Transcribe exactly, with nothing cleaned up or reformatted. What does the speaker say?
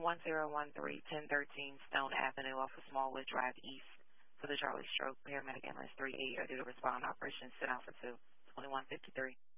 one zero one three, ten thirteen Stone Avenue off of Smallwood Drive East for the Charlie Stroke. Paramedic ambulance three eight are due to respond. Operation sit out for two. twenty-one fifty-three.